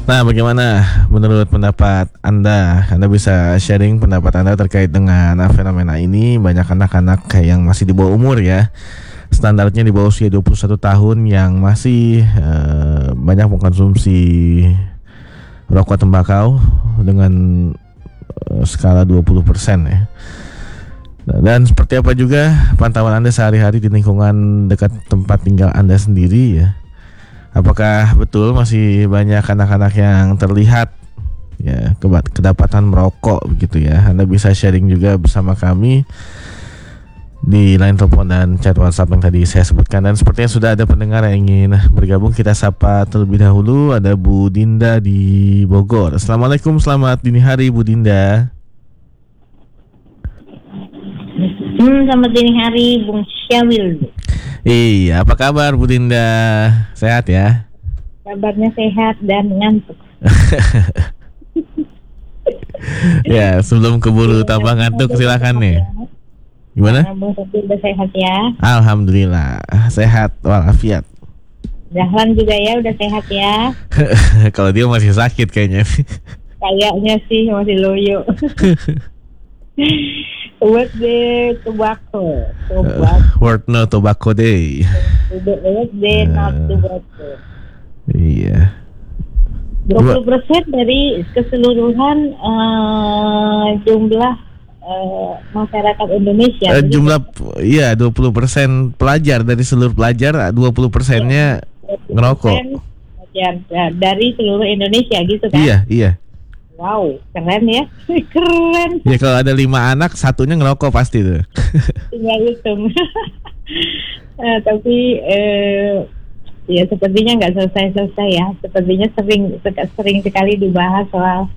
Nah, bagaimana menurut pendapat Anda? Anda bisa sharing pendapat Anda terkait dengan fenomena ini. Banyak anak-anak yang masih di bawah umur ya, standarnya di bawah usia 21 tahun yang masih banyak mengkonsumsi rokok tembakau dengan skala 20% ya. Dan seperti apa juga pantauan Anda sehari-hari di lingkungan dekat tempat tinggal Anda sendiri ya? Apakah betul masih banyak anak-anak yang terlihat ya kedapatan merokok begitu ya? Anda bisa sharing juga bersama kami di line telepon dan chat WhatsApp yang tadi saya sebutkan. Dan sepertinya sudah ada pendengar yang ingin bergabung. Kita sapa terlebih dahulu. Ada Bu Dinda di Bogor. Assalamualaikum, selamat dini hari Bu Dinda. Selamat dini hari Bung Syawil. Iya, apa kabar Bu Dinda? Sehat ya? Kabarnya sehat dan ngantuk. Ya, sebelum keburu tambah ngantuk silakan nih. Gimana? Bung Syawil udah sehat ya? Alhamdulillah, sehat walafiat. Dahlan juga ya udah sehat ya? Kalau dia masih sakit kayaknya. Kayaknya sih masih loyo. What the tobacco? World No Tobacco Day. What the not tobacco? Iya. 20% dari keseluruhan jumlah masyarakat Indonesia. Jumlah iya 20% pelajar dari seluruh pelajar, 20%-nya ngerokok. Dari seluruh Indonesia gitu kan? Iya. Wow, keren ya. Keren. Ya kalau ada 5 anak, satunya ngerokok pasti tuh. Tinggal hitung. Tapi ya sepertinya nggak selesai ya. Sepertinya sering sekali dibahas soal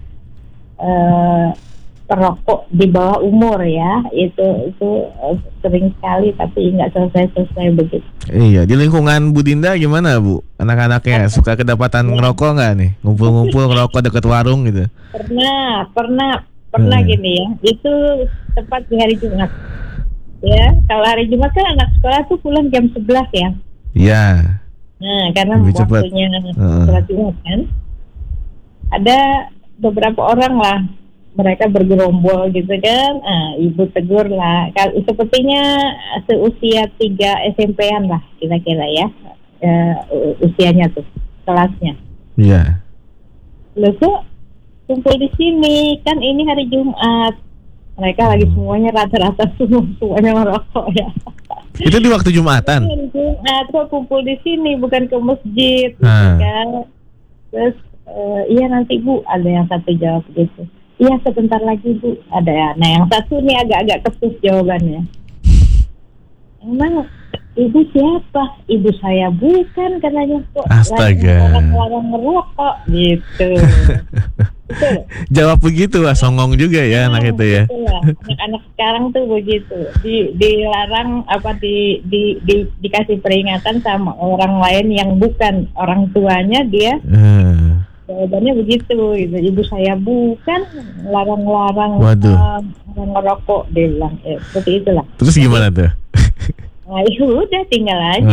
perokok di bawah umur ya. Itu sering sekali tapi nggak selesai begitu. Iya, di lingkungan Bu Dinda gimana Bu? Anak-anaknya suka kedapatan ngerokok nggak nih? Ngumpul-ngumpul ngerokok deket warung gitu? Pernah gini ya. Itu tepat di hari Jumat. Ya, kalau hari Jumat kan anak sekolah tuh pulang jam 11 ya. Iya. Nah, karena lebih waktunya sholat Jumat kan. Ada beberapa orang lah, mereka bergerombol gitu kan. Ibu tegur lah. Sepertinya seusia 3 SMP-an lah kira-kira ya. Usianya tuh, kelasnya. Iya. Loh kok kumpul di sini, kan ini hari Jumat. Mereka lagi semuanya rata-rata semuanya merokok ya. Itu di waktu Jumatan? Hari Jumat kok kumpul di sini, bukan ke masjid gitu kan. Terus iya nanti Bu, ada yang satu jawab gitu. Iya sebentar lagi Bu, ada. Nah yang satu nih agak-agak kesus jawabannya. Emang ibu siapa? Ibu saya bukan katanya kok. Astaga. Orang-orang merokok gitu. Betul. Jawab begitu lah, songong juga ya anak itu ya. Anak-anak sekarang tuh begitu. Dilarang dikasih peringatan sama orang lain yang bukan orang tuanya, dia jawabannya begitu gitu. Ibu saya bukan, larang-larang orang ngerokok, dia bilang seperti itulah. Terus gimana tuh? Nah udah tinggal aja.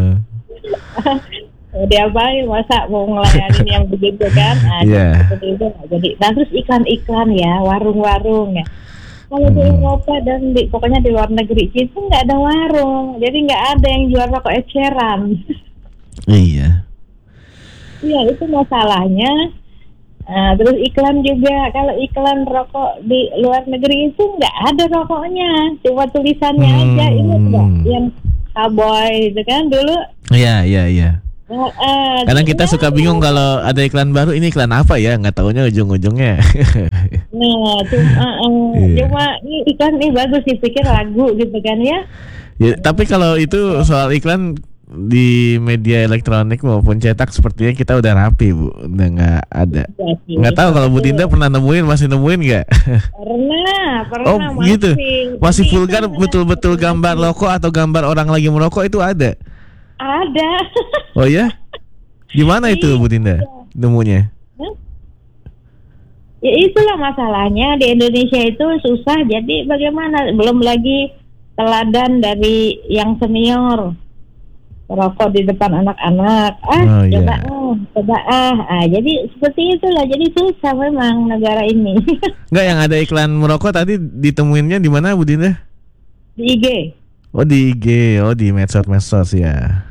Dia apa masa mau ngelayanin yang begitu kan? Seperti itu. Jadi nah terus iklan-iklan ya, warung-warung ya. Kalau di Eropa dan pokoknya di luar negeri itu nggak ada warung, jadi nggak ada yang jual rokok eceran. Iya. Iya itu masalahnya. Terus iklan juga, kalau iklan rokok di luar negeri itu nggak ada rokoknya, cuma tulisannya aja. Ini enggak yang cowboy itu kan dulu. Iya. Kadang kita suka bingung kalau ada iklan baru, ini iklan apa ya, nggak taunya ujung-ujungnya. Nah cuma ini iklan ini bagus, dipikir lagu gitu kan ya. Ya tapi kalau itu soal iklan di media elektronik maupun cetak sepertinya kita udah rapi Bu, udah nggak ada. Nggak tahu kalau Bu Dinda pernah nemuin, masih nemuin nggak? Pernah. Oh gitu, masih vulgar betul-betul gambar rokok atau gambar orang lagi merokok itu ada? Ada. Oh ya? Gimana itu Bu Dinda nemunya? Ya itulah masalahnya di Indonesia itu susah, jadi bagaimana, belum lagi teladan dari yang senior. Rokok di depan anak-anak. Coba Jadi seperti itulah. Jadi susah memang negara ini. Enggak, yang ada iklan merokok tadi ditemuinnya di mana Bu Dinda? Di IG. Oh di IG, oh di medsos ya.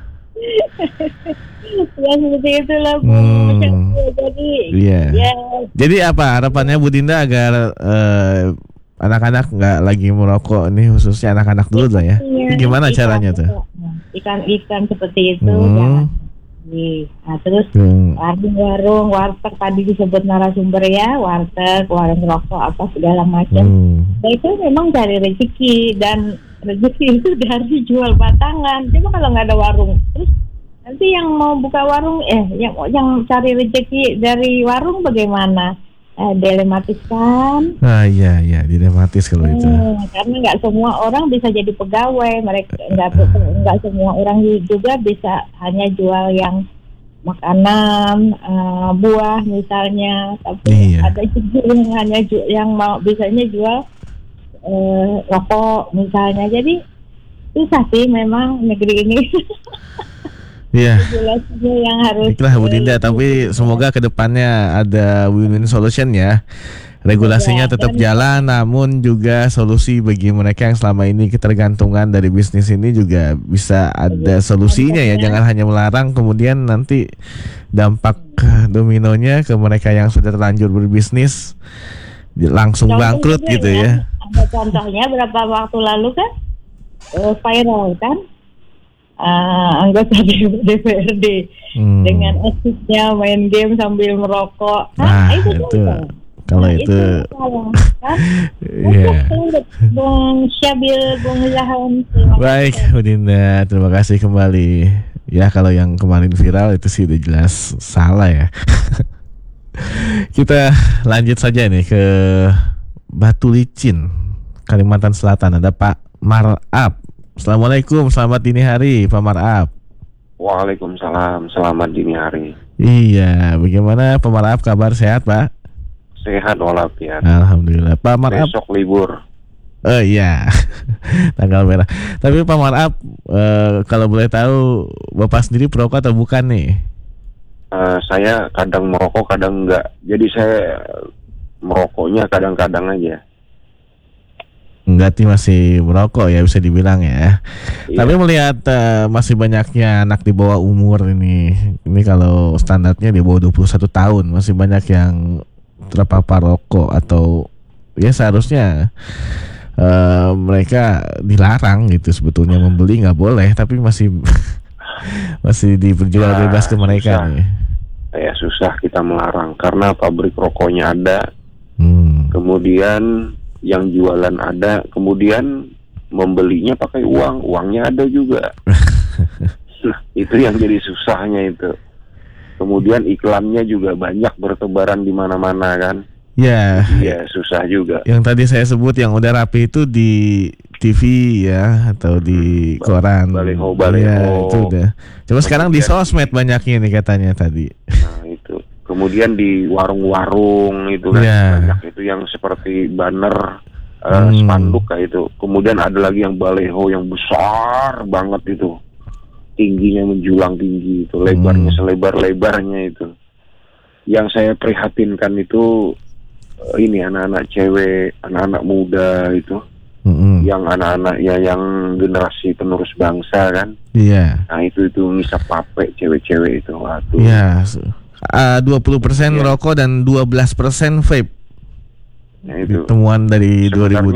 Ya seperti itulah Bu. Jadi Iya. ya. Jadi apa harapannya Bu Dinda agar anak-anak nggak lagi merokok, ini khususnya anak-anak dulu lah ya. Iya, Gimana caranya tuh? Ikan seperti itu jangan. Nah, terus warung, warteg tadi disebut narasumber ya, warteg, warung rokok apa segala macam. Nah, itu memang cari rezeki, dan rezeki itu dari jual batangan. Cuma kalau nggak ada warung, terus nanti yang mau buka warung, yang cari rezeki dari warung bagaimana? Dilematis kan? Iya, dilematis kalau itu. Karena nggak semua orang bisa jadi pegawai, mereka nggak semua orang juga bisa hanya jual yang makanan, buah misalnya, tapi ada juga yang hanya yang mau bisanya jual rokok misalnya. Jadi susah sih memang negeri ini. Iya. Regulasinya yang harus. Itulah Bu Dinda, tapi semoga kedepannya ada win-win solution ya. Regulasinya tetap jalan, namun juga solusi bagi mereka yang selama ini ketergantungan dari bisnis ini juga bisa ada solusinya ya. Jangan hanya melarang, kemudian nanti dampak dominonya ke mereka yang sudah terlanjur berbisnis langsung bangkrut gitu ya. Ada contohnya berapa waktu lalu kan viral kan, anggota DPRD dengan eksisnya main game sambil merokok. Itu kalau itu kan? Bung Syabil, Bung Ilham. Baik Bu Dinda, terima kasih kembali. Ya kalau yang kemarin viral itu sih udah jelas salah ya. Kita lanjut saja nih ke Batu Licin, Kalimantan Selatan. Ada Pak Marap. Assalamualaikum, selamat dini hari Pak Marap. Waalaikumsalam, selamat dini hari. Iya, bagaimana Pak Marap, kabar sehat Pak? Sehat walafiat. Alhamdulillah. Pak Marap. Besok libur. Iya, tanggal merah. Tapi Pak Marap, kalau boleh tahu Bapak sendiri perokok atau bukan nih? Saya kadang merokok, kadang enggak. Jadi saya merokoknya kadang-kadang aja. Enggak, masih merokok ya bisa dibilang ya. Iya. Tapi melihat masih banyaknya anak di bawah umur ini kalau standarnya di bawah 21 tahun masih banyak yang terpapar rokok, atau ya seharusnya mereka dilarang gitu sebetulnya, membeli nggak boleh, tapi masih diperjual bebas ke mereka nih. Ya susah kita melarang karena pabrik rokoknya ada, kemudian yang jualan ada, kemudian membelinya pakai uangnya ada juga. Nah, itu yang jadi susahnya itu. Kemudian iklannya juga banyak bertebaran di mana-mana kan. Ya. Iya, susah juga. Yang tadi saya sebut yang udah rapi itu di TV ya, atau di koran. Baleho. Ya, itu udah. Cuma sekarang di sosmed banyaknya nih katanya tadi. Nah, itu. Kemudian di warung-warung itu kan banyak itu yang seperti banner spanduk kayak itu. Kemudian ada lagi yang baleho yang besar banget itu, tingginya menjulang tinggi itu, lebarnya selebar-lebarnya itu. Yang saya prihatinkan itu ini anak-anak cewek, anak-anak muda itu, yang anak-anaknya yang generasi penerus bangsa kan. Iya. Nah itu ngisap pape cewek-cewek itu. Waduh. Iya. 20% merokok dan 12% vape. Nah, itu temuan dari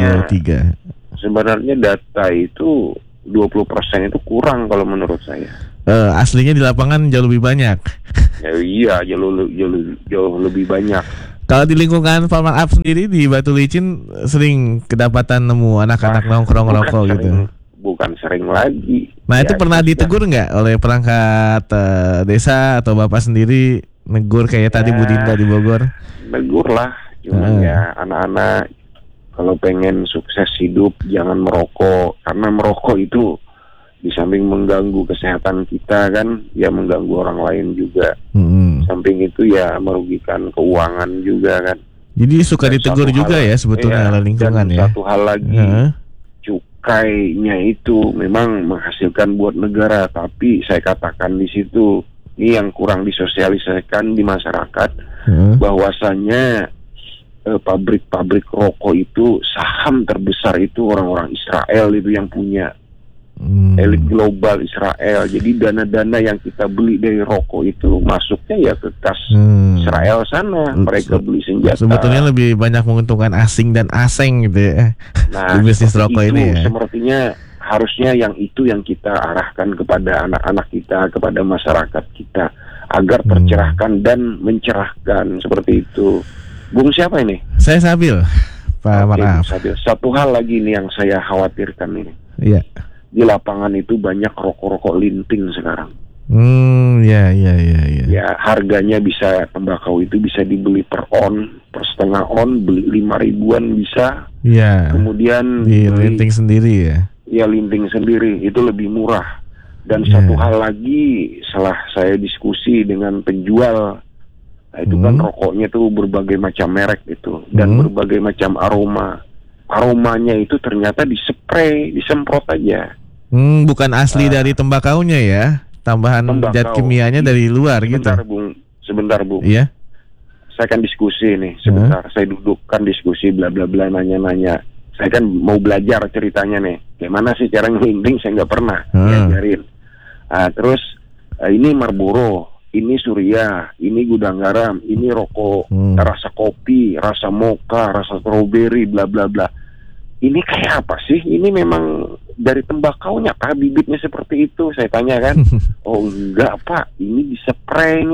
2023. Sebenarnya data itu 20% itu kurang kalau menurut saya. Aslinya di lapangan jauh lebih banyak. Ya, iya, jauh lebih banyak. Kalau di lingkungan Pak Marap sendiri di Batu Licin sering kedapatan nemu anak-anak nongkrong rokok gitu. Bukan sering lagi. Nah itu pernah ditegur nggak oleh perangkat desa atau Bapak sendiri, negur kayak tadi Bu Dinda di Bogor? Negur lah, cuman ya anak-anak kalau pengen sukses hidup jangan merokok, karena merokok itu di samping mengganggu kesehatan kita kan, ya mengganggu orang lain juga. Samping itu ya merugikan keuangan juga kan. Jadi suka ditegur juga ya sebetulnya oleh lingkungan dan ya. Satu hal lagi, cukainya itu memang menghasilkan buat negara, tapi saya katakan di situ Ini yang kurang disosialisasikan di masyarakat, bahwasanya pabrik-pabrik rokok itu saham terbesar itu orang-orang Israel itu yang punya. Elit global Israel. Jadi dana-dana yang kita beli dari rokok itu masuknya ya ke kas Israel sana. Mereka beli senjata. Sebetulnya lebih banyak menguntungkan asing dan asing gitu ya. Nah, di bisnis rokok ini ya. Sepertinya harusnya yang itu yang kita arahkan kepada anak-anak kita, kepada masyarakat kita, agar tercerahkan dan mencerahkan, seperti itu. Bung siapa ini? Saya Sabil, Pak Maraf. Sabil. Satu hal lagi nih yang saya khawatirkan ini. Iya. Di lapangan itu banyak rokok-rokok linting sekarang. Ya. Ya, harganya bisa, tembakau itu bisa dibeli per setengah on, beli 5 ribuan bisa. Iya. Kemudian linting sendiri ya. Ya, linting sendiri itu lebih murah. Dan satu hal lagi, setelah saya diskusi dengan penjual, itu kan rokoknya tuh berbagai macam merek itu dan berbagai macam aroma. Aromanya itu ternyata dispray, disemprot aja. Bukan asli dari tembakaunya ya, tambahan zat kimianya dari luar Sebentar Bung. Iya. Saya kan diskusi nih, sebentar. Saya dudukkan diskusi bla bla bla, nanya-nanya. Saya kan mau belajar ceritanya nih. Gimana sih cara ngelinding, saya nggak pernah diajarin. Terus ini Marlboro, ini Surya, ini Gudang Garam, ini rokok rasa kopi, rasa mocha, rasa strawberry, bla bla bla. Ini kayak apa sih? Ini memang dari tembakaunya kah bibitnya seperti itu? Saya tanya kan. Oh enggak Pak, ini dispray,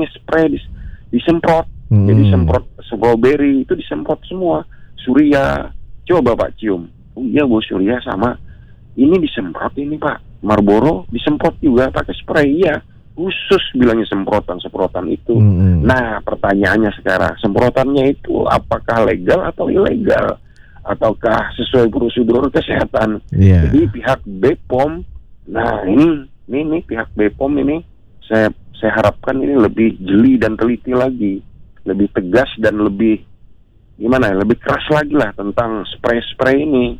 disemprot. Jadi semprot strawberry itu disemprot semua. Surya, coba Pak cium. Oh iya Bu, Surya sama. Ini disemprot ini Pak. Marlboro disemprot juga pakai spray, iya. Khusus bilangnya semprotan itu. Nah pertanyaannya sekarang, semprotannya itu apakah legal atau ilegal? Ataukah sesuai prosedur kesehatan? Jadi pihak BPOM, nah ini pihak BPOM ini saya harapkan ini lebih jeli dan teliti lagi, lebih tegas dan lebih lebih keras lagi lah tentang spray ini.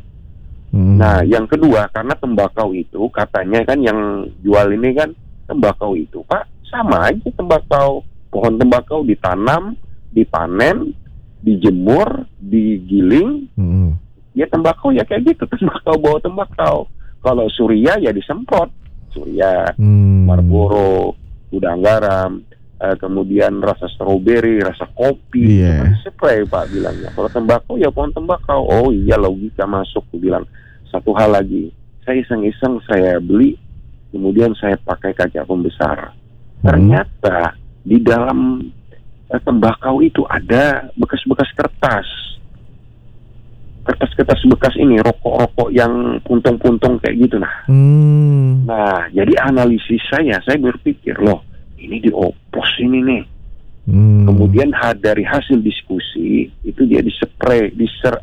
Nah yang kedua, karena tembakau itu katanya kan yang jual ini kan tembakau itu Pak sama aja tembakau, pohon tembakau ditanam, dipanen, dijemur, digiling, ya tembakau ya kayak gitu, tembakau bawa tembakau. Kalau Surya ya disemprot, Surya, Marlboro, Gudang Garam, kemudian rasa strawberry, rasa kopi, spray Pak bilangnya. Kalau tembakau ya pohon tembakau. Oh iya logika masuk, aku bilang. Satu hal lagi, saya iseng-iseng saya beli, kemudian saya pakai kaca pembesar. Ternyata di dalam tembakau itu ada bekas-bekas kertas bekas ini, rokok-rokok yang puntung-puntung kayak gitu. Nah jadi analisis saya berpikir loh, ini dioplos ini nih. Kemudian dari hasil diskusi itu dia spray,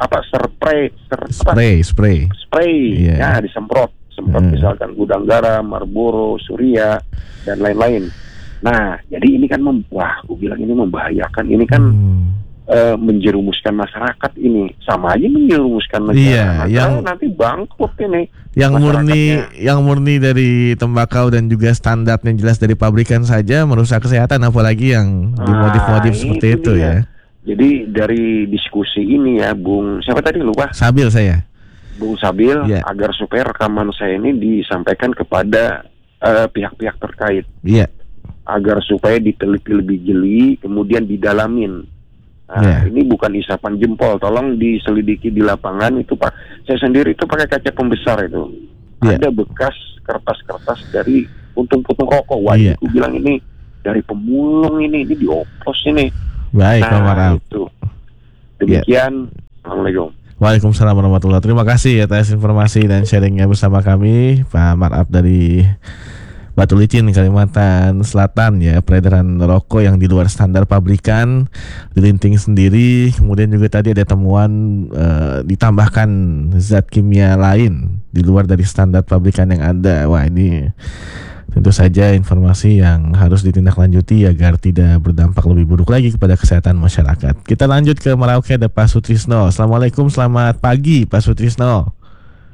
ya disemprot misalkan Gudang Garam, Marlboro, Surya dan lain-lain. Nah, jadi ini kan aku bilang ini membahayakan. Ini kan menjerumuskan masyarakat ini. Sama aja menjerumuskan masyarakat. Yang nanti bangkrut ini. Yang murni dari tembakau dan juga standarnya jelas dari pabrikan saja merusak kesehatan, apalagi yang dimodif-modif seperti itu ya. Jadi dari diskusi ini ya, Bung, siapa tadi lupa? Sabil saya. Bung Sabil, agar supaya rekaman saya ini disampaikan kepada pihak-pihak terkait. Iya. Agar supaya diteliti lebih jeli, kemudian didalamin. Ini bukan isapan jempol, tolong diselidiki di lapangan itu Pak. Saya sendiri itu pakai kaca pembesar itu. Ada bekas kertas-kertas dari puntung-puntung rokok. Aku bilang ini dari pemulung ini dioplos ini. Baik, Pak Maraf. Itu. Demikian. Assalamualaikum. Waalaikumsalam warahmatullahi wabarakatuh. Terima kasih atas informasi dan sharingnya bersama kami, Pak Maraf dari Batu Licin, Kalimantan Selatan ya. Peredaran rokok yang di luar standar pabrikan, dilinting sendiri. Kemudian juga tadi ada temuan ditambahkan zat kimia lain di luar dari standar pabrikan yang ada. Wah, ini tentu saja informasi yang harus ditindaklanjuti agar tidak berdampak lebih buruk lagi kepada kesehatan masyarakat. Kita lanjut ke Merauke, ada Pak Sutrisno. Assalamualaikum, selamat pagi Pak Sutrisno.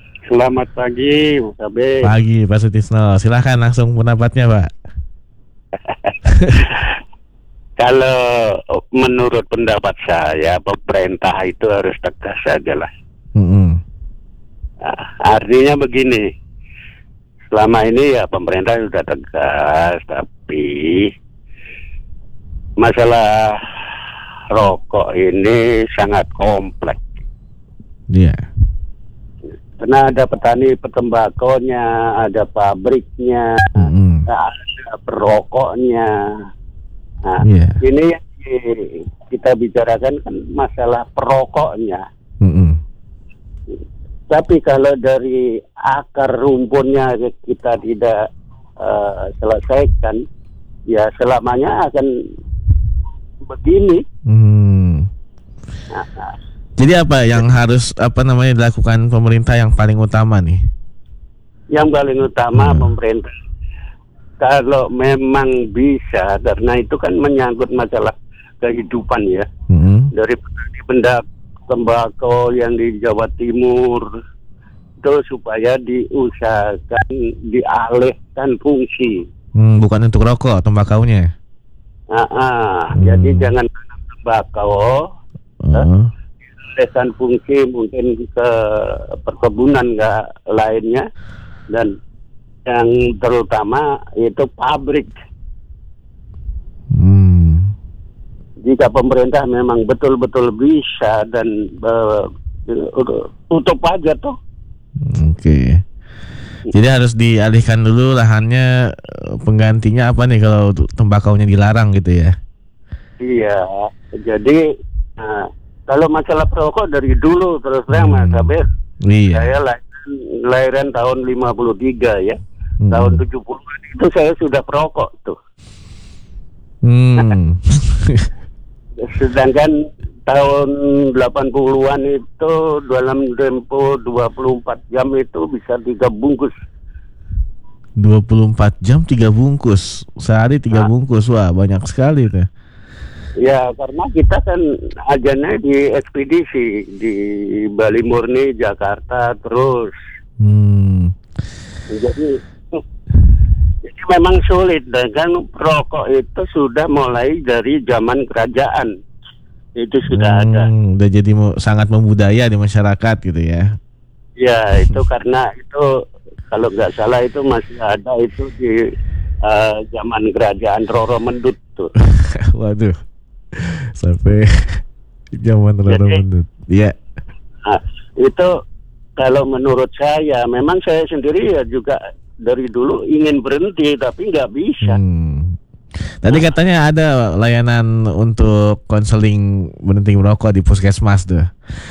Selamat pagi, Bu Kabe. Pagi, Pak Sutrisno. Silahkan langsung pendapatnya, Pak. Kalau menurut pendapat saya, pemerintah itu harus tegas saja lah. Artinya begini, selama ini ya pemerintah sudah tegas, tapi masalah rokok ini sangat kompleks. Iya. Karena ada petani petembakonya, ada pabriknya, ada perokoknya. Nah, ini yang kita bicarakan kan masalah perokoknya. Tapi kalau dari akar rumputnya kita tidak selesaikan, ya selamanya akan begini. Jadi apa yang harus dilakukan pemerintah yang paling utama nih? Yang paling utama pemerintah, kalau memang bisa, karena itu kan menyangkut masalah kehidupan ya, dari benda tembakau yang di Jawa Timur itu supaya diusahakan dialihkan fungsi. Bukan untuk rokok tembakaunya. Jadi jangan tembakau, alihkan fungsi mungkin ke perkebunan lainnya, dan yang terutama itu pabrik. Jika pemerintah memang betul-betul bisa dan tutup aja tuh. Oke. Jadi harus dialihkan dulu lahannya, penggantinya apa nih kalau tembakaunya dilarang gitu ya? Iya. Jadi kalau masalah perokok dari dulu terus terang Mas Abel, saya lahiran tahun 53 ya. Tahun 70-an itu saya sudah perokok tuh. Sedangkan tahun 80-an itu dalam tempo 24 jam itu bisa 3 bungkus. 24 jam 3 bungkus. Sehari 3 bungkus. Wah, banyak sekali tuh. Ya, karena kita kan ajannya di ekspedisi di Bali Murni, Jakarta terus. Jadi memang sulit, dan kan rokok itu sudah mulai dari zaman kerajaan. Itu sudah ada. Udah jadi sangat membudaya di masyarakat gitu ya. Ya, itu karena itu kalau nggak salah itu masih ada itu di zaman kerajaan Roro Mendut tuh. Waduh. Sampai zaman Roro Mendut. Iya. Nah, itu kalau menurut saya, memang saya sendiri ya juga dari dulu ingin berhenti tapi nggak bisa. Tadi katanya ada layanan untuk konseling berhenti merokok di puskesmas tuh.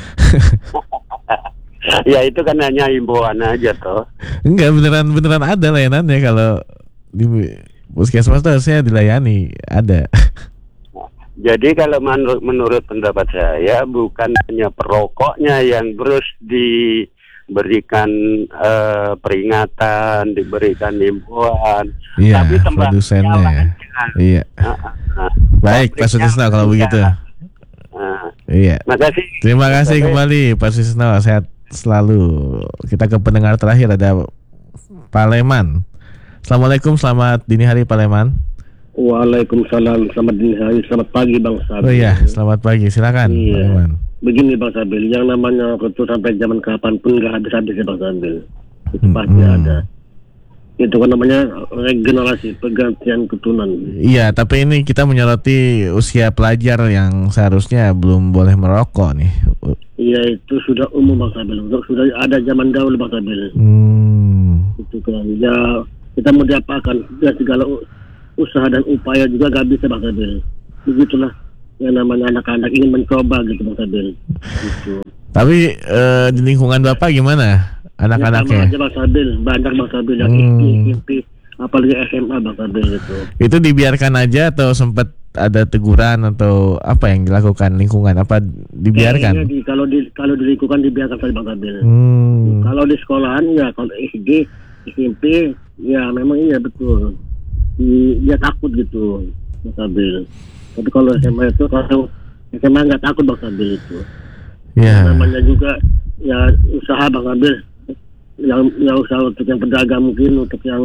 Ya itu kan hanya himbauan aja toh. Enggak, beneran ada layanannya. Kalau di puskesmas tuh harusnya dilayani, ada. Jadi kalau menurut pendapat saya, bukan hanya perokoknya yang terus diberikan peringatan, diberikan himbauan, tapi produsennya. Iya. Baik, Pak Sutisno kalau begitu. Iya. Makasih. Terima kasih kembali Pak Sutisno, sehat selalu. Kita ke pendengar terakhir, ada Pak Leman. Assalamualaikum, selamat dini hari Pak Leman. Waalaikumsalam, selamat dini hari, selamat pagi Bang Sabil. Oh iya, selamat pagi, silakan Pak Leman. Begini Bang Sabil, yang namanya itu sampai zaman kapanpun nggak habis-habis ya Bang Sabil. Itu pasti ada. Itu kan namanya regenerasi, pergantian keturunan. Iya, tapi ini kita menyoroti usia pelajar yang seharusnya belum boleh merokok nih. Iya, itu sudah umum Bang Sabil. Sudah ada zaman dahulu Bang Sabil. Itu kan. Ya, kita mau diapakan? Ya segala usaha dan upaya juga gak bisa Bang Sabil. Begitulah yang namanya anak-anak ingin mencoba gitu Bang Sabil. Gitu. Tapi di lingkungan Bapak gimana anak-anaknya? Ya, sama aja Bang Sabil, banyak Bang Sabil yang SMP, apalagi SMA Bang Sabil gitu. Itu dibiarkan aja atau sempat ada teguran atau apa yang dilakukan lingkungan? Apa dibiarkan? Kalau di lingkungan dibiarkan saja Bang Sabil. Kalau di sekolahan ya, kalau SD, SMP ya memang iya betul. Dia takut gitu Bang Sabil. Tapi kalau SMA itu, kalau SMA nggak takut Bang Sabil itu. Namanya juga ya usaha Bang Sabil, yang usaha untuk yang pedagang, mungkin untuk yang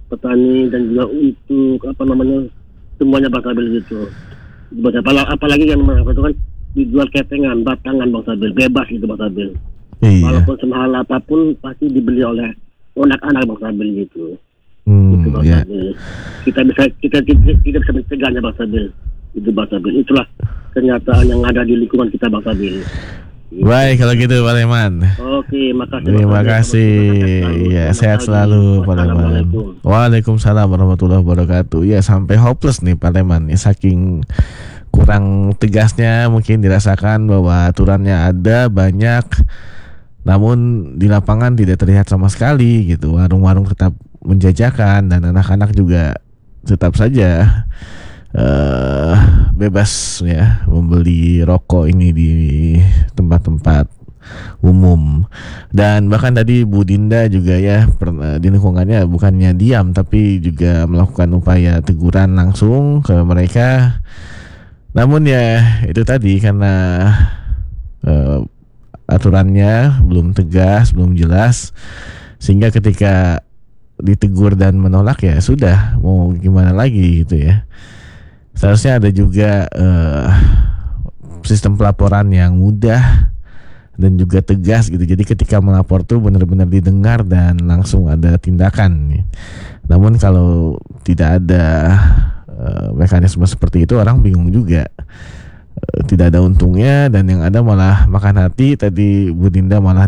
petani dan juga untuk semuanya Bang Sabil gitu. Apalagi yang memang itu kan dijual ketengan, batangan Bang Sabil, bebas gitu Bang Sabil. Iya. Walaupun semahal apapun pasti dibeli oleh anak-anak Bang Sabil gitu. Itu Bang Sabil. Kita bisa mencegahnya Bang Sabil. Itu Bang Sabil. Itulah kenyataan yang ada di lingkungan kita Bang Sabil. Baik kalau gitu Pak Leman. Oke, makasih. Terima kasih. Ya, sehat selalu Pak Leman. Waalaikumsalam warahmatullahi wabarakatuh. Ya, sampai hopeless nih Pak Leman. Ya, saking kurang tegasnya mungkin dirasakan bahwa aturannya ada banyak, namun di lapangan tidak terlihat sama sekali gitu. Warung-warung tetap menjajakan dan anak-anak juga tetap saja bebas ya membeli rokok ini di tempat-tempat umum. Dan bahkan tadi Bu Dinda juga ya di lingkungannya bukannya diam tapi juga melakukan upaya teguran langsung ke mereka. Namun ya itu tadi karena aturannya belum tegas, belum jelas, sehingga ketika ditegur dan menolak ya sudah, mau gimana lagi gitu ya. Seharusnya ada juga sistem pelaporan yang mudah dan juga tegas gitu. Jadi ketika melapor tuh benar-benar didengar dan langsung ada tindakan. Namun kalau tidak ada mekanisme seperti itu, orang bingung juga. Tidak ada untungnya dan yang ada malah makan hati. Tadi Bu Dinda malah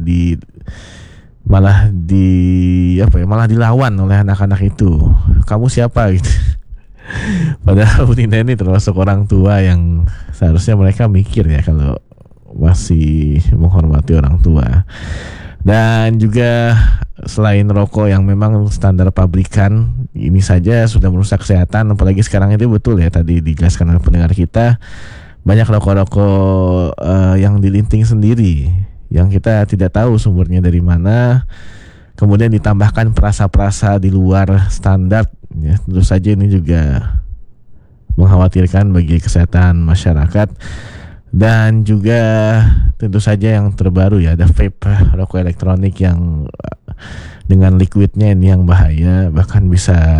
dilawan oleh anak-anak itu. Kamu siapa gitu. Padahal Bu Dinda ini termasuk orang tua yang seharusnya mereka mikir ya kalau masih menghormati orang tua. Dan juga selain rokok yang memang standar pabrikan ini saja sudah merusak kesehatan, apalagi sekarang itu betul ya tadi dijelaskan oleh pendengar kita, banyak rokok-rokok yang dilinting sendiri yang kita tidak tahu sumbernya dari mana, kemudian ditambahkan perasa-perasa di luar standar ya. Tentu saja ini juga mengkhawatirkan bagi kesehatan masyarakat. Dan juga tentu saja yang terbaru ya, ada vape, rokok elektronik yang dengan liquidnya ini yang bahaya, bahkan bisa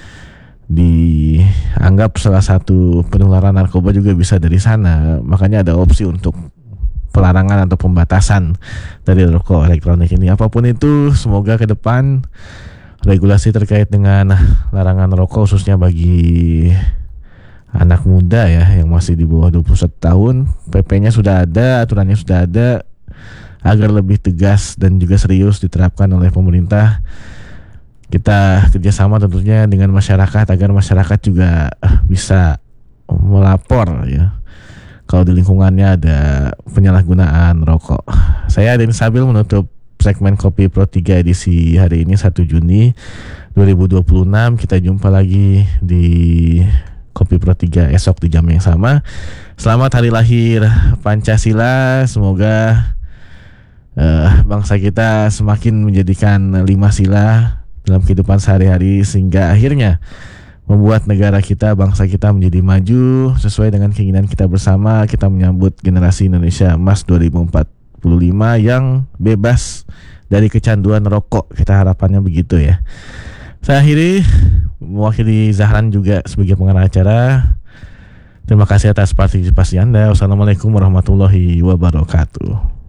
dianggap salah satu penularan narkoba juga bisa dari sana. Makanya ada opsi untuk pelarangan atau pembatasan dari rokok elektronik ini. Apapun itu, semoga ke depan regulasi terkait dengan larangan rokok khususnya bagi anak muda ya yang masih di bawah 21 tahun, PP-nya sudah ada, aturannya sudah ada, agar lebih tegas dan juga serius diterapkan oleh pemerintah. Kita kerjasama tentunya dengan masyarakat agar masyarakat juga bisa melapor ya kalau di lingkungannya ada penyalahgunaan rokok. Saya Denny Sabil menutup segmen Kopi Pro 3 edisi hari ini 1 Juni 2026. Kita jumpa lagi di Kopi Pro 3 esok di jam yang sama. Selamat hari lahir Pancasila. Semoga bangsa kita semakin menjadikan 5 sila dalam kehidupan sehari-hari sehingga akhirnya membuat negara kita, bangsa kita menjadi maju sesuai dengan keinginan kita bersama. Kita menyambut generasi Indonesia Emas 2045 yang bebas dari kecanduan rokok. Kita harapannya begitu ya. Saya akhiri mewakili Zahran juga sebagai pengarah acara. Terima kasih atas partisipasi Anda. Wassalamualaikum warahmatullahi wabarakatuh.